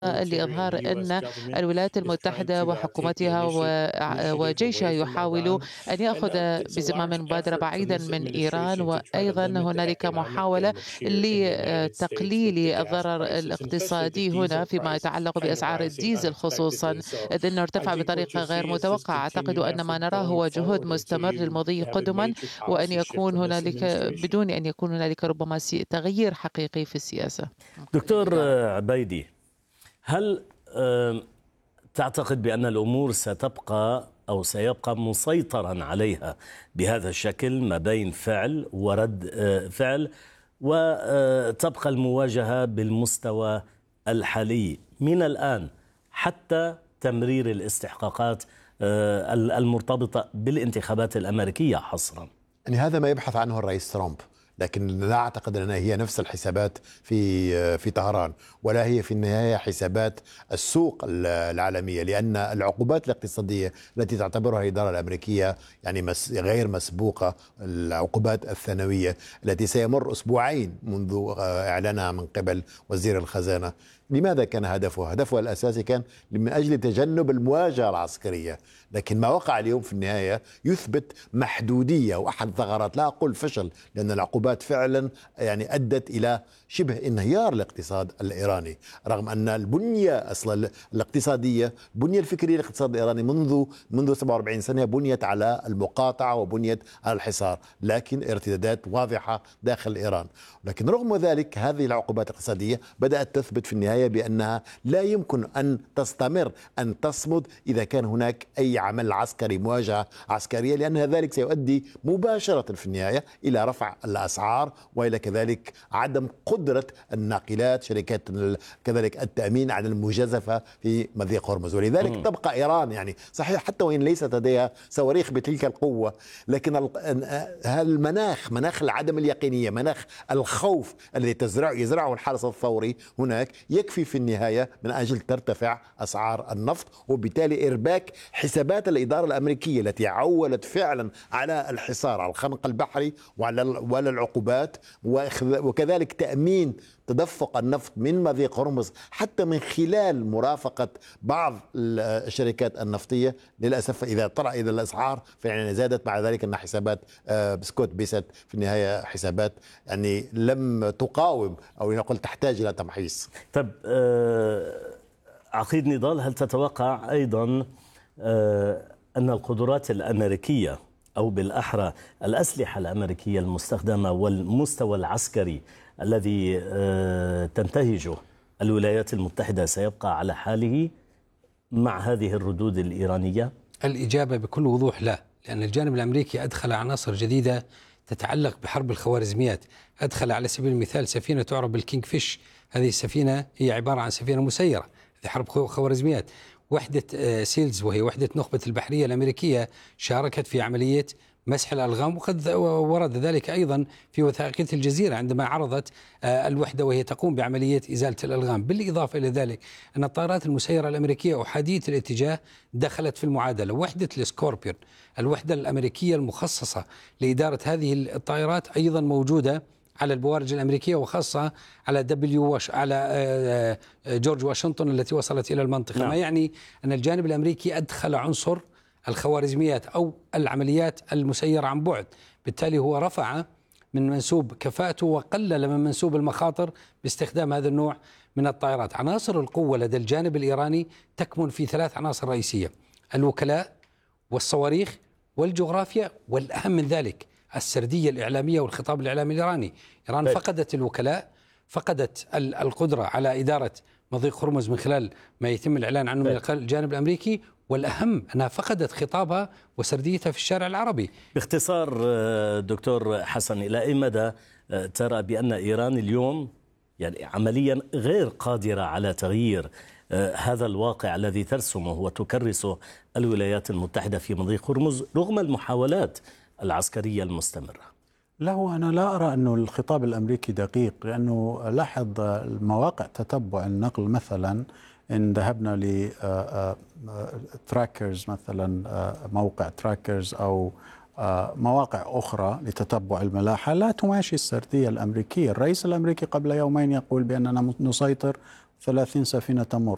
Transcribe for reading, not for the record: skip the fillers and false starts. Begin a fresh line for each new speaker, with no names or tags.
لإظهار أن الولايات المتحدة وحكومتها وجيشها يحاولوا أن يأخذ بزمام المبادرة بعيدا من إيران. وأيضا هنالك محاولة لتقليل الضرر الاقتصادي هنا فيما يتعلق بأسعار الديزل خصوصا، إذ أنه ارتفع بطريقة غير متوقعة. أعتقد أن ما نراه هو جهود مستمر للمضي قدما، وأن يكون هنالك بدون أن يكون هنالك ربما تغيير حقيقي في السياسة.
دكتور عبيدي، هل تعتقد بأن الأمور ستبقى أو سيبقى مسيطرا عليها بهذا الشكل ما بين فعل ورد فعل، وتبقى المواجهة بالمستوى الحالي من الآن حتى تمرير الاستحقاقات المرتبطة بالانتخابات الأمريكية حصرا؟
يعني هذا ما يبحث عنه الرئيس ترامب، لكن لا أعتقد أنها هي نفس الحسابات في طهران، ولا هي في النهاية حسابات السوق العالمية، لأن العقوبات الاقتصادية التي تعتبرها الإدارة الأمريكية يعني غير مسبوقة. العقوبات الثانوية التي سيمر أسبوعين منذ إعلانها من قبل وزير الخزانة. لماذا كان هدفها؟ هدفها الأساسي كان من أجل تجنب المواجهة العسكرية، لكن ما وقع اليوم في النهاية يثبت محدودية وأحد الثغرات، لا أقول فشل، لأن العقوبات فعلا يعني أدت إلى شبه انهيار الاقتصاد الإيراني، رغم أن البنية أصلا الاقتصادية، البنية الفكرية للاقتصاد الإيراني منذ 47 سنة بنيت على المقاطعة وبنيت على الحصار، لكن ارتدادات واضحة داخل إيران. لكن رغم ذلك هذه العقوبات الاقتصادية بدأت تثبت في النهاية بأنها لا يمكن أن تستمر، أن تصمد إذا كان هناك أي عمل عسكري، مواجهة عسكرية، لأن ذلك سيؤدي مباشرة في النهاية إلى رفع الأسعار، وإلى كذلك عدم قدرة الناقلات، شركات كذلك التأمين على المجازفة في مضيق هرمز. ولذلك تبقى إيران يعني صحيح حتى وإن ليست لديها صواريخ بتلك القوة، لكن المناخ، مناخ العدم اليقينية، مناخ الخوف الذي يزرعه الحرس الثوري هناك يكفي في النهاية من أجل ترتفع أسعار النفط، وبالتالي إرباك حسابات الإدارة الأمريكية التي عولت فعلا على الحصار، على الخنق البحري وعلى العقوبات، وكذلك تأمين تدفق النفط من مضيق هرمز حتى من خلال مرافقة بعض الشركات النفطية. للأسف إذا الأسعار فعلا زادت، مع ذلك أن حسابات سكوت بيست في النهاية حسابات يعني لم تقاوم أو نقول تحتاج إلى تمحيص.
طب عقيد نضال، هل تتوقع أيضا أن القدرات الأمريكية أو بالأحرى الأسلحة الأمريكية المستخدمة والمستوى العسكري الذي تنتهجه الولايات المتحدة سيبقى على حاله مع هذه الردود الإيرانية؟
الإجابة بكل وضوح لا، لأن الجانب الأمريكي أدخل عناصر جديدة تتعلق بحرب الخوارزميات. أدخل على سبيل المثال سفينة تعرف بالكينج فيش، هذه السفينة هي عبارة عن سفينة مسيرة في حرب خوارزميات. وحدة سيلز وهي وحدة نخبة البحرية الأمريكية شاركت في عملية مسح الألغام، وقد ورد ذلك أيضا في وثائقية الجزيرة عندما عرضت الوحدة وهي تقوم بعملية إزالة الألغام. بالإضافة إلى ذلك أن الطائرات المسيرة الأمريكية أحادية الاتجاه دخلت في المعادلة. وحدة السكوربيون الوحدة الأمريكية المخصصة لإدارة هذه الطائرات أيضا موجودة على البوارج الأمريكية، وخاصة على على جورج واشنطن التي وصلت إلى المنطقة. ما يعني أن الجانب الأمريكي أدخل عنصر الخوارزميات أو العمليات المسيرة عن بعد، بالتالي هو رفع من منسوب كفاءته وقلل من منسوب المخاطر باستخدام هذا النوع من الطائرات. عناصر القوة لدى الجانب الإيراني تكمن في 3 عناصر رئيسية: الوكلاء والصواريخ والجغرافيا، والأهم من ذلك السردية الإعلامية والخطاب الإعلامي الإيراني. إيران فقدت الوكلاء، فقدت القدرة على إدارة مضيق هرمز من خلال ما يتم الإعلان عنه من الجانب الأمريكي، والأهم أنها فقدت خطابها وسرديتها في الشارع العربي.
باختصار دكتور حسن، إلى أي مدى ترى بأن إيران اليوم يعني عمليا غير قادرة على تغيير هذا الواقع الذي ترسمه وتكرسه الولايات المتحدة في مضيق هرمز رغم المحاولات العسكرية المستمرة؟
له أنا لا أرى أنه الخطاب الأمريكي دقيق، لأنه لاحظ المواقع تتبع النقل مثلا، إن ذهبنا لتراكرز مثلا، موقع تراكرز أو مواقع أخرى لتتبع الملاحة لا تماشي السردية الأمريكية. الرئيس الأمريكي قبل يومين يقول بأننا نسيطر 30 سفينة تمر.